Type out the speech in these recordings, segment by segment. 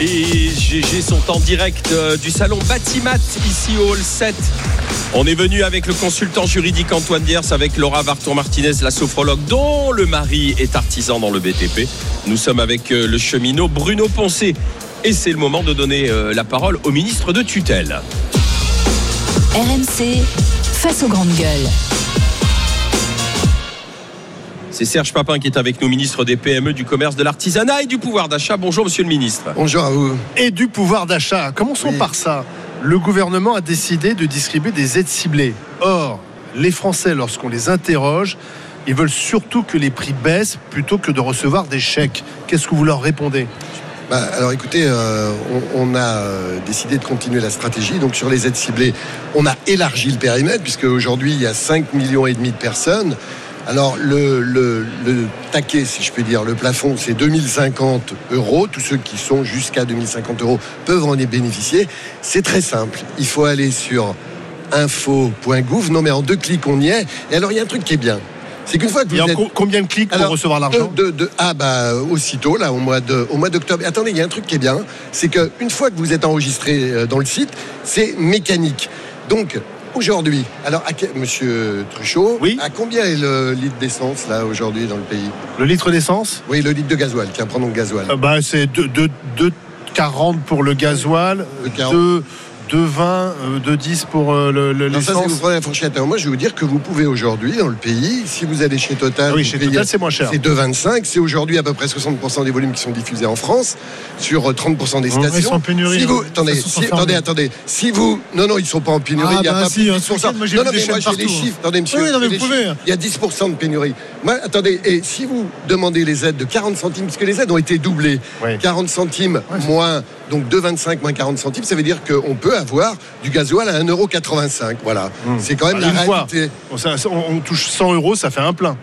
Les GG sont en direct du salon Batimat ici au Hall 7. On est venu avec le consultant juridique Antoine Diers, avec Laura Vartour-Martinez, la sophrologue dont le mari est artisan dans le BTP. Nous sommes avec le cheminot Bruno Poncet. Et c'est le moment de donner la parole au ministre de tutelle. RMC, face aux grandes gueules. C'est Serge Papin qui est avec nous, ministre des PME, du commerce, de l'artisanat et du pouvoir d'achat. Bonjour monsieur le ministre. Bonjour à vous. Et du pouvoir d'achat. Commençons par ça. Le gouvernement a décidé de distribuer des aides ciblées. Or, les Français, lorsqu'on les interroge, ils veulent surtout que les prix baissent plutôt que de recevoir des chèques. Qu'est-ce que vous leur répondez ? Alors écoutez, on a décidé de continuer la stratégie. Donc sur les aides ciblées, on a élargi le périmètre puisque aujourd'hui il y a 5,5 millions de personnes. Alors le taquet, si je peux dire, le plafond, c'est 2050 €. Tous ceux qui sont jusqu'à 2050 € peuvent en bénéficier. C'est très simple. Il faut aller sur info.gouv. Non mais en 2 clics on y est. Et alors il y a un truc qui est bien. C'est qu'une fois que vous êtes... Combien de clics pour recevoir l'argent ? Aussitôt, là, au mois d'octobre. Attendez, il y a un truc qui est bien, c'est qu'une fois que vous êtes enregistré dans le site, c'est mécanique. Donc, aujourd'hui, alors, monsieur Truchot, oui, à combien est le litre d'essence, là, aujourd'hui, dans le pays ? Le litre d'essence ? Oui, le litre de gasoil. Tiens, prenons le gasoil. C'est 2,40 pour le gasoil, 2,20, 2,10 pour l'essence. Ça, si vous prenez la fourchette. Alors moi, je vais vous dire que vous pouvez aujourd'hui, dans le pays, si vous allez chez Total... Oui, chez Total, c'est moins cher. C'est 2,25. C'est aujourd'hui à peu près 60% des volumes qui sont diffusés en France, sur 30% des stations. Ils sont en pénurie. Si vous, attendez. Si vous... Non, ils ne sont pas en pénurie. Il y a pas plus de 10%. Moi, j'ai les chiffres. Attendez, monsieur. Il y a 10% de pénurie. Moi, attendez, et si vous demandez les aides de 40 centimes, puisque les aides ont été doublées, 40 centimes moins... Donc 2,25 moins 40 centimes, ça veut dire qu'on peut avoir du gasoil à 1,85 €. Voilà. C'est quand même la réalité. On touche 100 €, ça fait un plein.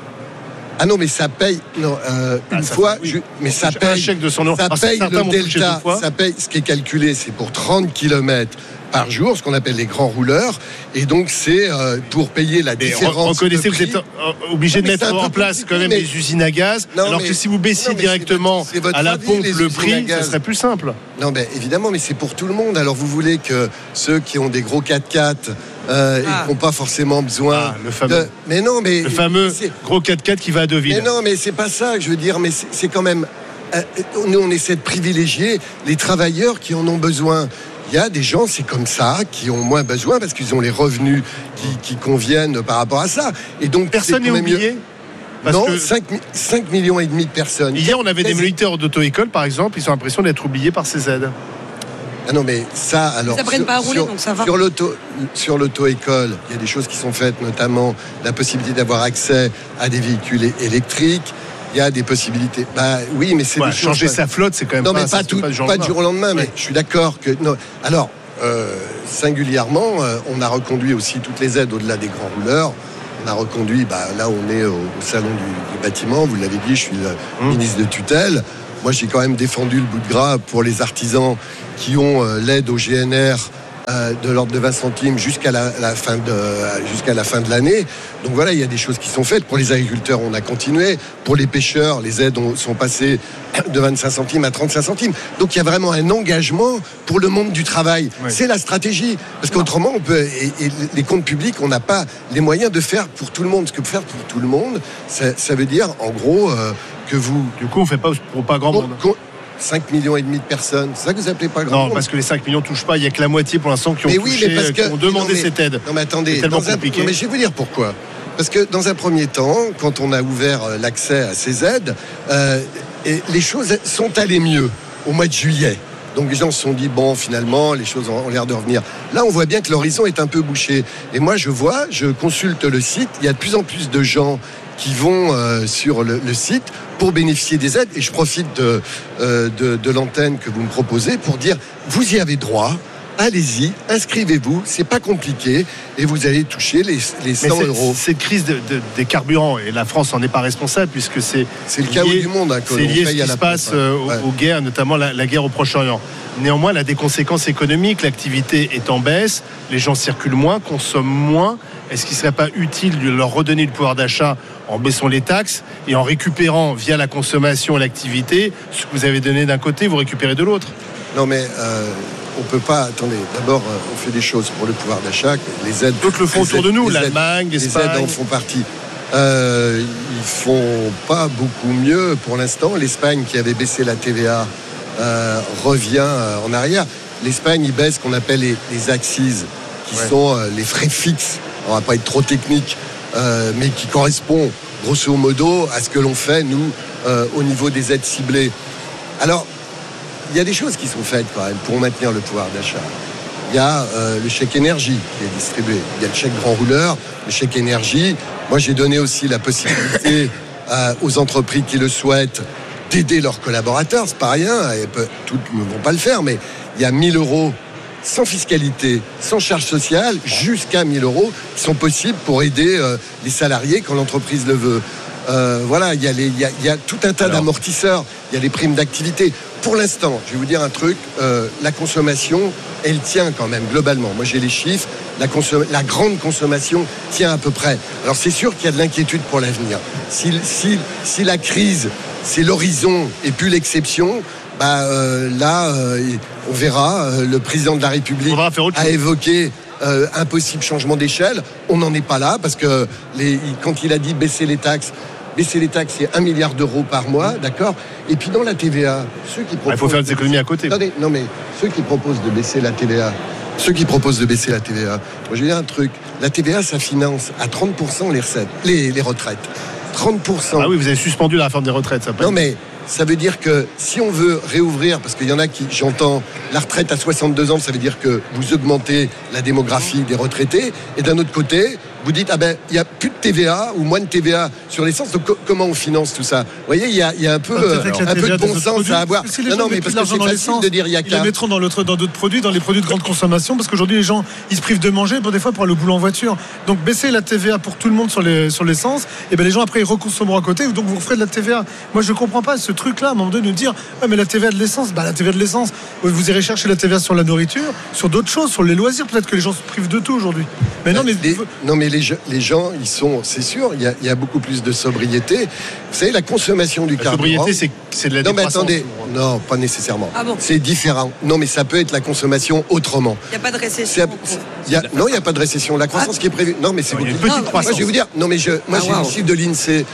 Ah non, mais ça paye. Non, une fois. Mais ça paye. Un chèque de 100 €. Ça paye le delta. Ça paye. Ce qui est calculé, c'est pour 30 km par jour, ce qu'on appelle les grands rouleurs. Et donc, c'est pour payer la différence. Reconnaissez que vous êtes obligé de mettre en place quand même des usines à gaz. Alors que si vous baissiez directement à la pompe le prix, ça serait plus simple. Non, mais évidemment, mais c'est pour tout le monde. Alors, vous voulez que ceux qui ont des gros 4x4 et qui n'ont pas forcément besoin. Le fameux. Le fameux gros 4x4 qui va à Deauville. Mais non, mais c'est pas ça que je veux dire. Mais c'est quand même. Nous, on essaie de privilégier les travailleurs qui en ont besoin. Il y a des gens, c'est comme ça, qui ont moins besoin parce qu'ils ont les revenus qui conviennent par rapport à ça. Et donc, personne n'est oublié. Non, 5,5 millions de personnes. Hier, on avait des moniteurs d'auto-école, par exemple, ils ont l'impression d'être oubliés par ces aides. Ah non, mais ça, alors... Ça prenne pas à rouler, donc ça va. Sur l'auto-école, il y a des choses qui sont faites, notamment la possibilité d'avoir accès à des véhicules électriques. Il y a des possibilités. Oui, mais c'est des changer sa flotte, c'est quand même pas du jour au lendemain. Mais je suis d'accord que non. Alors, singulièrement, on a reconduit aussi toutes les aides au-delà des grands rouleurs. On a reconduit. Là, on est au salon du bâtiment. Vous l'avez dit, je suis le ministre de tutelle. Moi, j'ai quand même défendu le bout de gras pour les artisans qui ont l'aide au GNR. De l'ordre de 20 centimes jusqu'à la fin de l'année. Donc voilà, il y a des choses qui sont faites. Pour les agriculteurs, on a continué. Pour les pêcheurs, les aides sont passées de 25 centimes à 35 centimes. Donc il y a vraiment un engagement pour le monde du travail. Oui. C'est la stratégie. Parce qu'autrement, on peut, et les comptes publics, on n'a pas les moyens de faire pour tout le monde. Parce que faire pour tout le monde, ça veut dire, en gros, que vous... Du coup, on ne fait pas pour pas grand monde. 5,5 millions de personnes, c'est ça que vous appelez pas grand monde ? Non, parce que les 5 millions ne touchent pas, il n'y a que la moitié pour l'instant qui ont demandé cette aide. Non mais attendez, c'est tellement compliqué. Mais je vais vous dire pourquoi. Parce que dans un premier temps, quand on a ouvert l'accès à ces aides, les choses sont allées mieux au mois de juillet. Donc les gens se sont dit, finalement, les choses ont l'air de revenir. Là, on voit bien que l'horizon est un peu bouché. Et moi, je consulte le site, il y a de plus en plus de gens qui vont sur le site pour bénéficier des aides. Et je profite de l'antenne que vous me proposez pour dire, vous y avez droit, allez-y, inscrivez-vous, c'est pas compliqué, et vous allez toucher les 100 €. Cette crise des carburants, et la France n'en est pas responsable, puisque c'est le chaos du monde. C'est lié à ce qui se passe aux guerres, notamment la guerre au Proche-Orient. Néanmoins, elle a des conséquences économiques, l'activité est en baisse, les gens circulent moins, consomment moins. est-ce qu'il ne serait pas utile de leur redonner le pouvoir d'achat en baissant les taxes et en récupérant via la consommation et l'activité ce que vous avez donné d'un côté, vous récupérez de l'autre? Non mais on peut pas. Attendez, d'abord on fait des choses pour le pouvoir d'achat. Les aides. D'autres le font autour de nous, l'Allemagne, l'Espagne. Les aides en font partie. Ils font pas beaucoup mieux pour l'instant. L'Espagne qui avait baissé la TVA revient en arrière. L'Espagne, il baisse ce qu'on appelle les axes, qui sont les frais fixes. On va pas être trop technique, mais qui correspond grosso modo à ce que l'on fait nous au niveau des aides ciblées. Alors, il y a des choses qui sont faites quand même pour maintenir le pouvoir d'achat. Il y a le chèque énergie qui est distribué. Il y a le chèque grand rouleur, le chèque énergie. Moi, j'ai donné aussi la possibilité aux entreprises qui le souhaitent d'aider leurs collaborateurs. C'est pas rien. Et toutes ne vont pas le faire, mais il y a 1 000 € sans fiscalité, sans charge sociale, jusqu'à 1 000 € qui sont possibles pour aider les salariés quand l'entreprise le veut. Voilà, il y a tout un tas d'amortisseurs. Il y a les primes d'activité. Pour l'instant, je vais vous dire un truc, la consommation, elle tient quand même globalement. Moi, j'ai les chiffres. La grande consommation tient à peu près. Alors, c'est sûr qu'il y a de l'inquiétude pour l'avenir. Si la crise, c'est l'horizon et plus l'exception, là, on verra. Le président de la République a évoqué un possible changement d'échelle. On n'en est pas là parce que quand il a dit baisser les taxes, c'est 1 milliard d'euros par mois, d'accord. Et puis dans la TVA, ceux qui proposent... Il faut faire des économies à côté. Attendez, non mais ceux qui proposent de baisser la TVA, moi je vais dire un truc, la TVA ça finance à 30% les recettes, les retraites. 30%. Ah oui, vous avez suspendu la réforme des retraites, ça peut. Non mais ça veut dire que si on veut réouvrir, parce qu'il y en a qui, j'entends, la retraite à 62 ans, ça veut dire que vous augmentez la démographie des retraités, et d'un autre côté, vous dites, il n'y a plus de TVA ou moins de TVA sur l'essence, donc comment on finance tout ça? Vous voyez, il y a un peu de bon sens à avoir. Non, mais parce que c'est facile de dire, il y a qu'à... Ils le mettront dans d'autres produits, dans les produits de grande consommation, parce qu'aujourd'hui, les gens, ils se privent de manger, des fois, pour aller au boulot en voiture. Donc, baisser la TVA pour tout le monde sur l'essence, et les gens, après, ils reconsommeront à côté, donc vous referez de la TVA. Moi, je ne comprends pas ce truc-là, à un moment donné, de nous dire, mais la TVA de l'essence, la TVA de l'essence, vous irez chercher la TVA sur la nourriture, sur d'autres choses, sur les loisirs, peut-être que les gens se privent de tout aujourd'hui. Mais non, mais les gens, ils sont, c'est sûr, il y a beaucoup plus de sobriété. Vous savez, la consommation du carburant... sobriété, c'est de la décroissance. Non, mais attendez, non, pas nécessairement. Ah bon? C'est différent. Non, mais ça peut être la consommation autrement. Il n'y a pas de récession. Non, il n'y a pas de récession. La croissance qui est prévue... Non, mais c'est une petite croissance. Moi, je vais vous dire... Non, mais j'ai le chiffre de l'INSEE.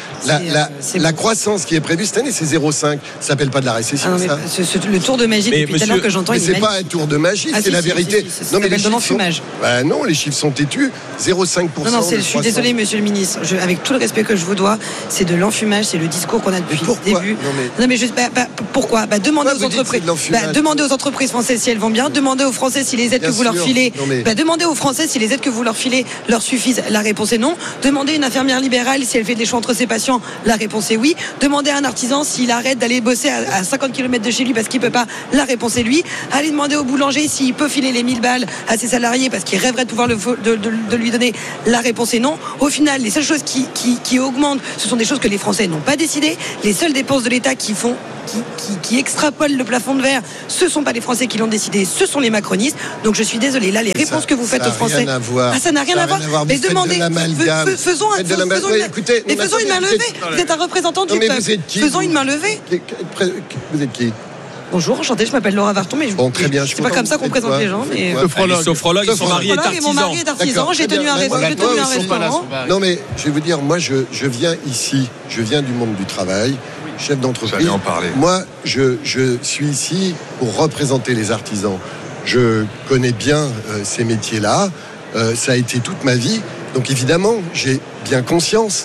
La croissance qui est prévue cette année, c'est 0,5. Ça s'appelle pas de la récession, ça. Le tour de magie depuis tout à l'heure que j'entends, mais c'est pas un tour de magie, c'est la vérité. Non, mais les chiffres sont... non, les chiffres sont têtus. 0,5%. Non, je suis désolé, monsieur le ministre. Avec tout le respect que je vous dois, c'est de l'enfumage, c'est le discours qu'on a depuis le début. Pourquoi? Demandez aux entreprises. Demandez aux entreprises françaises si elles vont bien. Demandez aux Français si les aides que vous leur filez. Demandez aux Français si les aides que vous leur filez leur suffisent. La réponse est non. Demandez à une infirmière libérale si elle fait des choix entre ses patients. La réponse est oui. Demandez à un artisan s'il arrête d'aller bosser à 50 km de chez lui parce qu'il peut pas. La réponse est oui. Allez demander au boulanger s'il peut filer les 1000 balles à ses salariés parce qu'il rêverait de pouvoir de lui donner. La réponse est non. Au final, les seules choses qui augmentent, ce sont des choses que les Français n'ont pas décidé. Les seules dépenses de l'État qui extrapolent le plafond de verre, ce ne sont pas les Français qui l'ont décidé, ce sont les macronistes. Donc je suis désolé, là les réponses que vous faites aux Français, ça n'a rien à voir. Mais demandez, faisons une main levée. Vous êtes un représentant du peuple. Faisons une main levée. Vous êtes qui? Bonjour, enchantée, je m'appelle Laura Varton, mais bon, très bien, c'est pas comme ça qu'on présente les gens. Mais... Les sophrologues, ils sont mariés et artisans. Mon mari est artisan, j'ai tenu un restaurant. Non mais je vais vous dire, moi je viens ici, je viens du monde du travail, chef d'entreprise. J'allais en parler. Moi, je suis ici pour représenter les artisans. Je connais bien ces métiers-là, ça a été toute ma vie, donc évidemment, j'ai bien conscience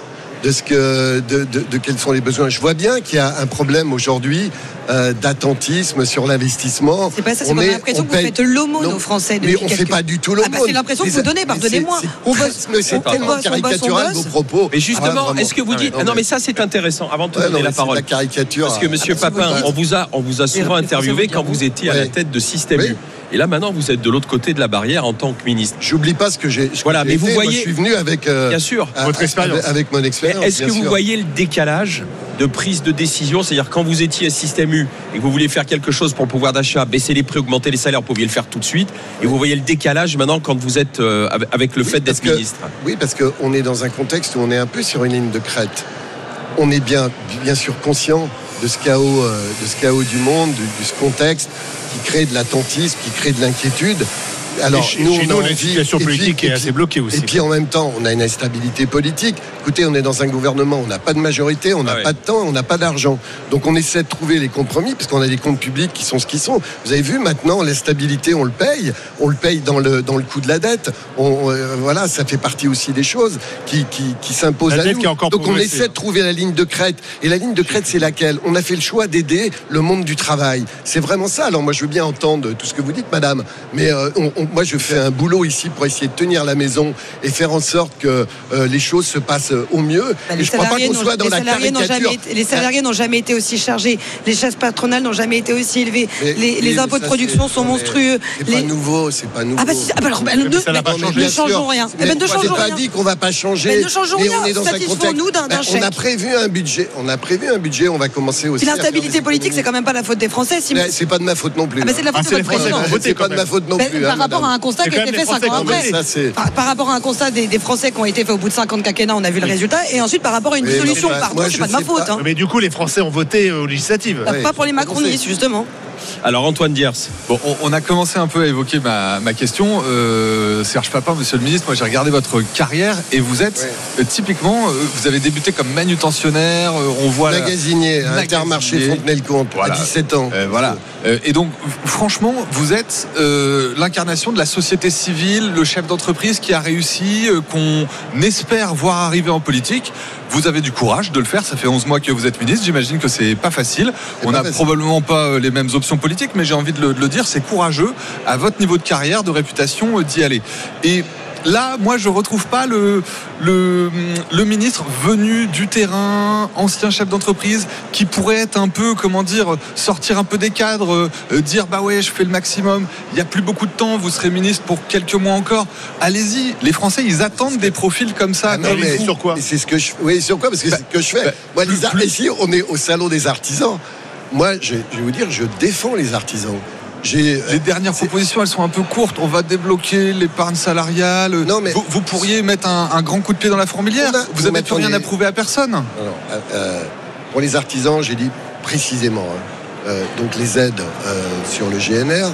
de quels sont les besoins. Je vois bien qu'il y a un problème aujourd'hui d'attentisme sur l'investissement. C'est pas ça, c'est qu'on a l'impression que vous faites l'aumône aux Français. Mais on ne fait pas du tout l'aumône. C'est l'impression que vous donnez, pardonnez-moi. C'est tellement caricatural vos propos. Mais justement, est-ce que vous dites... Non, mais ça c'est intéressant, avant de donner la parole. La caricature. Parce que monsieur Papin, on vous a souvent interviewé quand vous étiez à la tête de Système U. Et là, maintenant, vous êtes de l'autre côté de la barrière en tant que ministre. J'oublie pas ce que j'ai. Voilà, mais vous voyez. Moi, je suis venu avec bien sûr, votre expérience, avec mon expérience. Est-ce que vous voyez le décalage de prise de décision, c'est-à-dire quand vous étiez système U et que vous vouliez faire quelque chose pour le pouvoir d'achat, baisser les prix, augmenter les salaires, vous pouviez le faire tout de suite, et vous voyez le décalage maintenant quand vous êtes avec le fait d'être ministre. Oui, parce qu'on est dans un contexte où on est un peu sur une ligne de crête. On est bien sûr conscient de ce chaos du monde, de ce contexte qui crée de l'attentisme, qui crée de l'inquiétude. Alors, nous, la situation politique est assez bloquée aussi. Et puis en même temps, on a une instabilité politique. Écoutez, on est dans un gouvernement, on n'a pas de majorité, on n'a pas de temps, on n'a pas d'argent. Donc on essaie de trouver les compromis, parce qu'on a des comptes publics qui sont ce qu'ils sont. Vous avez vu, maintenant, la stabilité, on le paye dans le coût de la dette. Voilà, ça fait partie aussi des choses qui s'imposent à nous. Donc on essaie de trouver la ligne de crête. Et la ligne de crête, c'est laquelle ? On a fait le choix d'aider le monde du travail. C'est vraiment ça. Alors moi, je veux bien entendre tout ce que vous dites, madame, mais moi, je fais un boulot ici pour essayer de tenir la maison et faire en sorte que les choses se passent au mieux. Je crois pas qu'on soit dans la caricature. Les salariés n'ont jamais été aussi chargés. Les charges patronales n'ont jamais été aussi élevées. Les impôts de production sont monstrueux. C'est pas nouveau. Ah bah ne changeons rien. Je n'ai pas dit qu'on va pas changer. Ne changeons rien. On est dans un contexte. On a prévu un budget. On va commencer aussi. L'instabilité politique, c'est quand même pas la faute des Français. C'est pas de ma faute non plus. C'est de la faute de votre président. C'est pas de ma faute non plus. Par rapport à un constat qui a été fait 5 ans après. Par rapport à un constat des Français qui ont été faits au bout de 50 quinquennats, on a vu le résultat. Et ensuite, par rapport à une dissolution, pardon, c'est pas de ma faute. Mais du coup, les Français ont voté aux législatives. Pas pour les macronistes, justement. Alors Antoine Diers. Bon, on a commencé un peu à évoquer ma question. Serge Papin, monsieur le ministre, moi j'ai regardé votre carrière et vous êtes typiquement, vous avez débuté comme manutentionnaire, on voit magasinier, Intermarché Fontenay-le-Comte, à 17 ans. Voilà. Et donc, franchement, vous êtes l'incarnation de la société civile, le chef d'entreprise qui a réussi, qu'on espère voir arriver en politique. Vous avez du courage de le faire. Ça fait 11 mois que vous êtes ministre. J'imagine que c'est pas facile. On n'a probablement pas les mêmes options politiques, mais j'ai envie de le dire, c'est courageux à votre niveau de carrière, de réputation, d'y aller. Et là, moi, je retrouve pas le ministre venu du terrain, ancien chef d'entreprise, qui pourrait être un peu, sortir un peu des cadres, dire bah ouais, je fais le maximum. Il y a plus beaucoup de temps, vous serez ministre pour quelques mois encore. Allez-y, les Français, ils attendent des profils comme ça. Mais sur quoi ? C'est ce que je. Oui, sur quoi ? Parce que c'est ce que je fais. Moi, ici, on est au salon des artisans. Moi, je vais vous dire, je défends les artisans. Les dernières propositions, elles sont un peu courtes. On va débloquer l'épargne salariale. Non, mais vous pourriez mettre un grand coup de pied dans la fourmilière. Vous n'avez plus rien à prouver à personne. Pour les artisans, j'ai dit précisément. Donc les aides sur le GNR.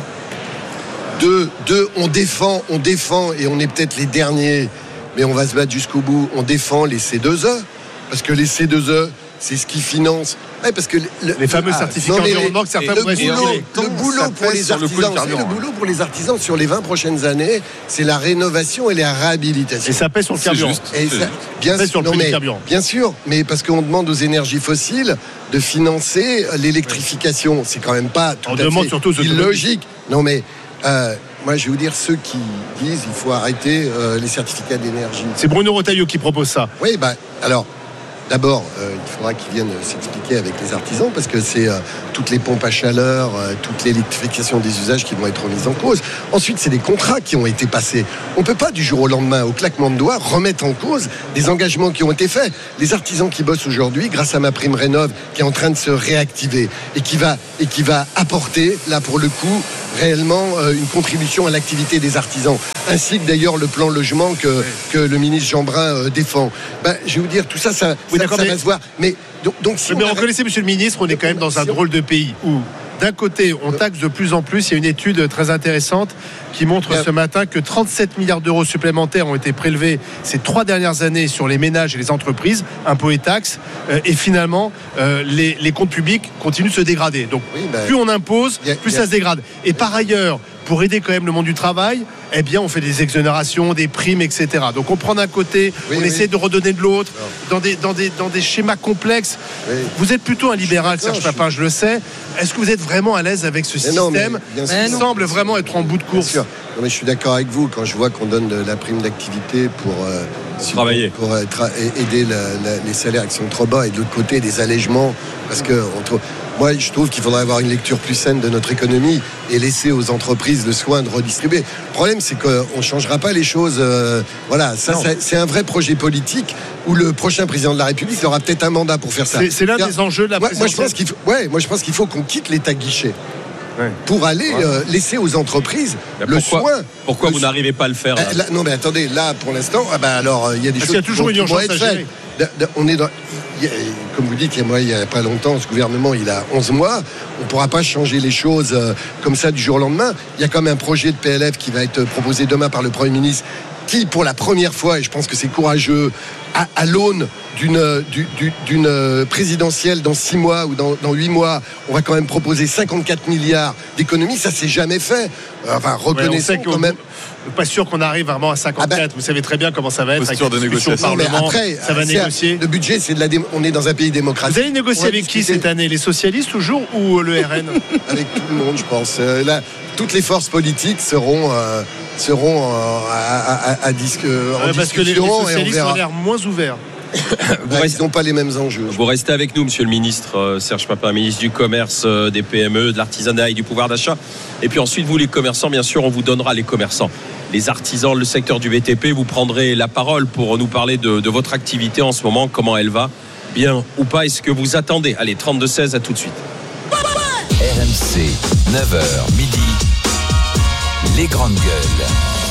Deux, on défend et on est peut-être les derniers, mais on va se battre jusqu'au bout. On défend les C2E parce que les C2E, c'est ce qui finance. Ouais, parce que les fameux certificats environnement que certains le boulot pour les artisans sur les 20 prochaines années, c'est la rénovation et la réhabilitation. Et ça pèse sur le carburant. Bien sûr, mais parce qu'on demande aux énergies fossiles de financer l'électrification. C'est quand même pas tout à fait illogique. Non mais moi, je vais vous dire, ceux qui disent il faut arrêter les certificats d'énergie. C'est Bruno Retailleau qui propose ça. Oui, alors. D'abord, il faudra qu'ils viennent s'expliquer avec les artisans parce que c'est toutes les pompes à chaleur, toute l'électrification des usages qui vont être remises en cause. Ensuite, c'est des contrats qui ont été passés. On ne peut pas du jour au lendemain, au claquement de doigts, remettre en cause des engagements qui ont été faits. Les artisans qui bossent aujourd'hui, grâce à ma prime Rénov, qui est en train de se réactiver et qui va apporter, là pour le coup, réellement une contribution à l'activité des artisans, ainsi que d'ailleurs le plan logement que le ministre Jeanbrun défend. Je vais vous dire, tout ça va se voir. Mais reconnaissez, monsieur le ministre, on est quand même dans un drôle de pays où, d'un côté, on taxe de plus en plus. Il y a une étude très intéressante qui montre ce matin que 37 milliards d'euros supplémentaires ont été prélevés ces 3 dernières années sur les ménages et les entreprises, impôts et taxes, et finalement, les comptes publics continuent de se dégrader. Donc, plus on impose, plus ça se dégrade. Et par ailleurs, pour aider quand même le monde du travail, on fait des exonérations, des primes, etc. Donc on prend d'un côté, on essaie de redonner de l'autre, dans des schémas complexes. Vous êtes plutôt un libéral, Serge Papin, je le sais. Est-ce que vous êtes vraiment à l'aise avec ce système qui semble vraiment être en bout de course ? Non, mais je suis d'accord avec vous quand je vois qu'on donne de la prime d'activité pour travailler, pour aider les salaires qui sont trop bas, et de l'autre côté des allègements parce que Moi, je trouve qu'il faudrait avoir une lecture plus saine de notre économie et laisser aux entreprises le soin de redistribuer. Le problème, c'est qu'on ne changera pas les choses. Voilà, c'est un vrai projet politique où le prochain président de la République aura peut-être un mandat pour faire ça. C'est l'un des enjeux de la présidentielle. Moi, je pense qu'il faut qu'on quitte l'État guichet. Pour aller laisser aux entreprises le soin. Pourquoi vous n'arrivez pas à le faire non, mais attendez, là, pour l'instant, alors il y a des choses. Parce qu'il y a toujours une urgence à gérer. On est dans, comme vous dites, il n'y a pas longtemps, ce gouvernement, il a 11 mois. On ne pourra pas changer les choses comme ça du jour au lendemain. Il y a quand même un projet de PLF qui va être proposé demain par le Premier ministre, qui, pour la première fois, et je pense que c'est courageux, à l'aune d'une présidentielle dans 6 mois ou dans 8 mois, on va quand même proposer 54 milliards d'économies. Ça s'est jamais fait. Enfin, reconnaissons quand même. Pas sûr qu'on arrive vraiment à 54. Vous savez très bien comment ça va être avec de négociation au Parlement. Après, ça va négocier. Le budget, on est dans un pays démocratique. Vous allez négocier avec qui cette année? Les socialistes toujours ou le RN? Avec tout le monde, je pense. Là, toutes les forces politiques seront en discussion. Parce que les socialistes ont l'air moins ouverts. Ils n'ont pas les mêmes enjeux. Vous restez avec nous, monsieur le ministre Serge Papin, ministre du Commerce, des PME, de l'artisanat et du pouvoir d'achat. Et puis ensuite, vous, les commerçants, bien sûr, on vous donnera les commerçants. Les artisans, le secteur du BTP, vous prendrez la parole pour nous parler de votre activité en ce moment, comment elle va, bien ou pas, est-ce que vous attendez? Allez, 32-16, à tout de suite. RMC, 9h, midi, les grandes gueules.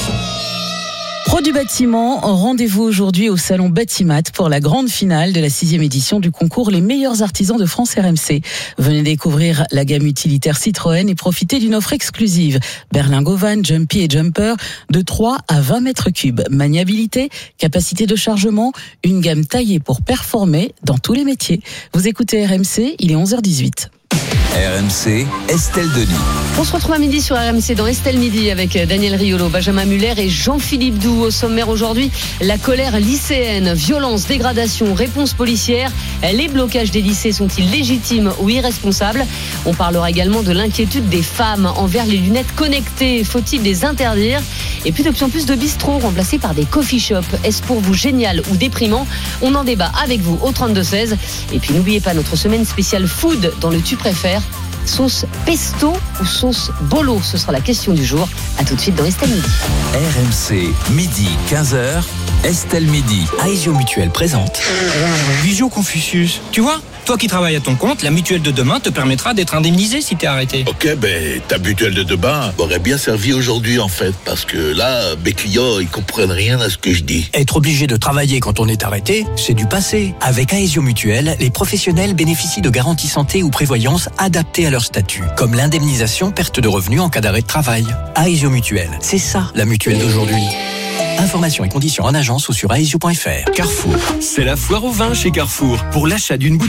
Pro du bâtiment, rendez-vous aujourd'hui au salon Batimat pour la grande finale de la 6e édition du concours Les meilleurs artisans de France RMC. Venez découvrir la gamme utilitaire Citroën et profiter d'une offre exclusive. Berlingot Van, Jumpy et Jumper de 3 à 20 mètres cubes. Maniabilité, capacité de chargement, une gamme taillée pour performer dans tous les métiers. Vous écoutez RMC, il est 11h18. RMC, Estelle Denis. On se retrouve à midi sur RMC dans Estelle Midi avec Daniel Riolo, Benjamin Muller et Jean-Philippe Doux. Au sommaire aujourd'hui, la colère lycéenne, violence, dégradation, réponse policière. Les blocages des lycées sont-ils légitimes ou irresponsables? On parlera également de l'inquiétude des femmes envers les lunettes connectées. Faut-il les interdire? Et puis de plus en plus de bistrots remplacés par des coffee shops. Est-ce pour vous génial ou déprimant? On en débat avec vous au 32-16. Et puis n'oubliez pas notre semaine spéciale food dans le Tu préfères. Sauce pesto ou sauce bolo? Ce sera la question du jour. A tout de suite dans Estelle Midi. RMC, midi 15h, Estelle Midi. Aesio Mutuelle présente. Visio Confucius, tu vois, toi qui travailles à ton compte, la mutuelle de demain te permettra d'être indemnisé si t'es arrêté. Ok, ta mutuelle de demain m'aurait bien servi aujourd'hui en fait, parce que là, mes clients, ils comprennent rien à ce que je dis. Être obligé de travailler quand on est arrêté, c'est du passé. Avec Aesio Mutuelle, les professionnels bénéficient de garanties santé ou prévoyance adaptées à leur statut, comme l'indemnisation perte de revenus en cas d'arrêt de travail. Aesio Mutuelle, c'est ça la mutuelle d'aujourd'hui. Informations et conditions en agence ou sur aesio.fr. Carrefour, c'est la foire au vin chez Carrefour. Pour l'achat d'une bouteille